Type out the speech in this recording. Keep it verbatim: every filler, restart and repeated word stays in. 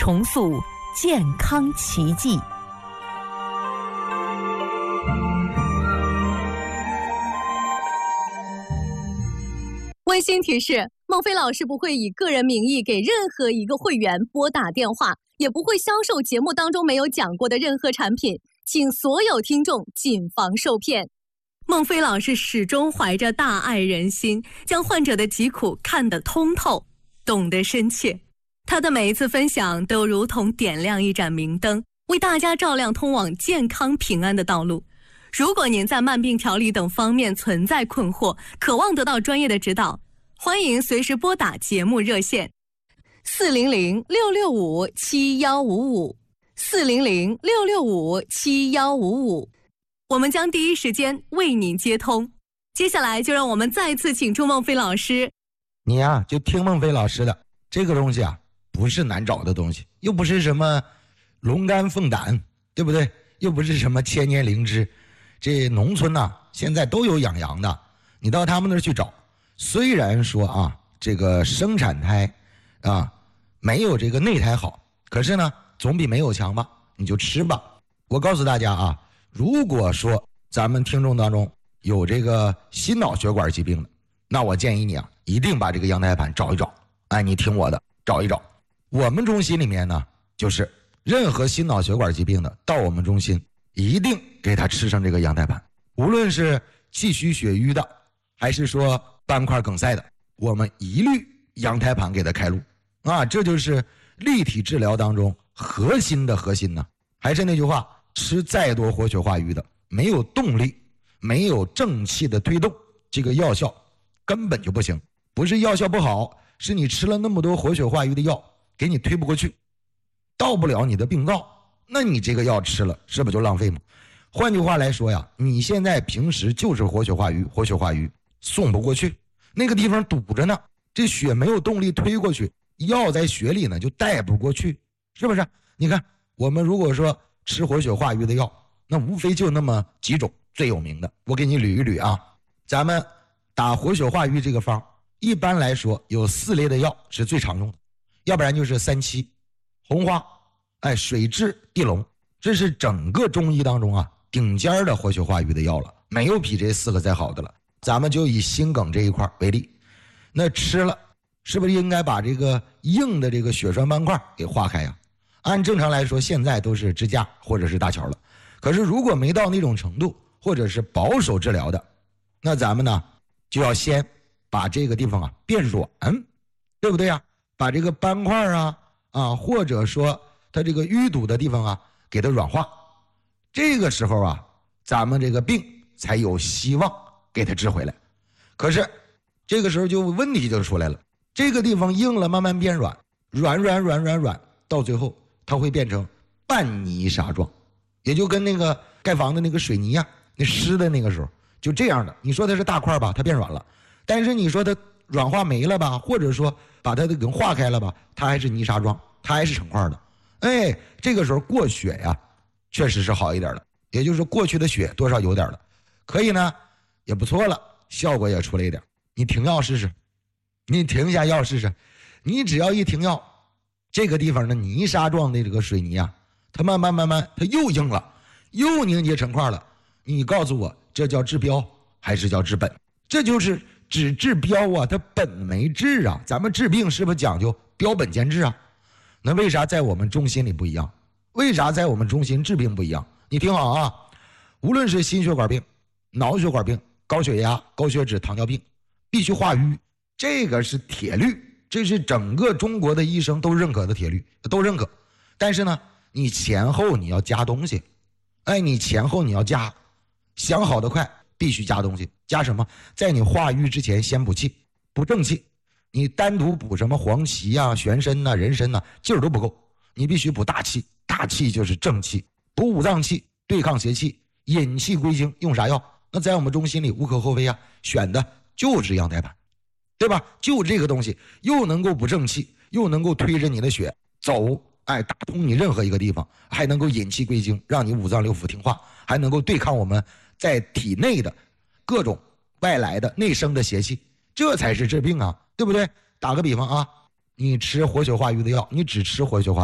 重塑健康奇迹。 温馨提示：孟非老师不会以个人名义给任何一个会员拨打电话，也不会销售节目当中没有讲过的任何产品，请所有听众谨防受骗。孟非老师始终怀着大爱人心，将患者的疾苦看得通透，懂得深切。他的每一次分享都如同点亮一盏明灯，为大家照亮通往健康平安的道路。如果您在慢病调理等方面存在困惑，渴望得到专业的指导，欢迎随时拨打节目热线四零零六六五七幺五五四零零六六五七幺五五，我们将第一时间为您接通。接下来就让我们再次请出孟非老师。 你呀、啊，就听孟非老师的，这个东西啊，不是难找的东西，又不是什么龙肝凤胆，对不对？又不是什么千年灵芝。这农村呐、啊，现在都有养羊的，你到他们那儿去找。虽然说啊，这个生产胎啊没有这个内胎好，可是呢，总比没有强吧？你就吃吧。我告诉大家啊，如果说咱们听众当中有这个心脑血管疾病的，那我建议你啊，一定把这个羊胎盘找一找。哎，你听我的，找一找。我们中心里面呢，就是任何心脑血管疾病的，到我们中心一定给他吃上这个羊胎盘，无论是气虚血瘀的，还是说斑块梗塞的，我们一律羊胎盘给他开路啊！这就是立体治疗当中核心的核心呢。还是那句话，吃再多活血化瘀的，没有动力，没有正气的推动，这个药效根本就不行。不是药效不好，是你吃了那么多活血化瘀的药，给你推不过去，到不了你的病灶，那你这个药吃了，是不是就浪费吗？换句话来说呀，你现在平时就是活血化瘀，活血化瘀送不过去，那个地方堵着呢，这血没有动力推过去，药在血里呢就带不过去，是不是？你看我们如果说吃活血化瘀的药，那无非就那么几种最有名的，我给你捋一捋啊。咱们打活血化瘀这个方，一般来说有四类的药是最常用的，要不然就是三七、红花、哎水蛭、地龙，这是整个中医当中啊顶尖的活血化瘀的药了，没有比这四个再好的了。咱们就以心梗这一块为例，那吃了是不是应该把这个硬的这个血栓斑块给化开呀？按正常来说，现在都是支架或者是搭桥了。可是如果没到那种程度，或者是保守治疗的，那咱们呢就要先把这个地方啊变软，对不对啊？把这个斑块啊啊，或者说它这个淤堵的地方啊，给它软化。这个时候啊，咱们这个病才有希望给它治回来。可是这个时候就问题就出来了，这个地方硬了慢慢变软，软软软软软，到最后它会变成半泥沙状，也就跟那个盖房的那个水泥呀、啊，那湿的那个时候就这样的。你说它是大块吧，它变软了，但是你说它软化没了吧，或者说把它给化开了吧，它还是泥沙状，它还是成块的。哎，这个时候过血呀、啊，确实是好一点了，也就是过去的血多少有点了，可以呢，也不错了，效果也出来一点。你停药试试，你停下药试试，你只要一停药，这个地方的泥沙状的这个水泥啊，它慢慢慢慢它又硬了，又凝结成块了。你告诉我，这叫治标还是叫治本？这就是只治标啊，它本没治啊。咱们治病是不是讲究标本兼治啊？那为啥在我们中心里不一样？为啥在我们中心治病不一样？你听好啊，无论是心血管病、脑血管病、高血压、高血脂、糖尿病，必须化瘀，这个是铁律，这是整个中国的医生都认可的铁律，都认可。但是呢，你前后你要加东西，哎，你前后你要加，想好的快，必须加东西。加什么？在你化瘀之前先补气，补正气。你单独补什么黄芪啊、玄参呐、人参呐，劲儿都不够，你必须补大气。大气就是正气，补五脏气，对抗邪气，引气归经。用啥药？那在我们中心里无可厚非啊，选的就是羊胎盘，对吧？就这个东西，又能够补正气，又能够推着你的血走，哎，打通你任何一个地方，还能够引气归经，让你五脏六腑听话，还能够对抗我们在体内的各种外来的内生的邪气，这才是治病啊，对不对？打个比方啊，你吃活血化瘀的药，你只吃活血化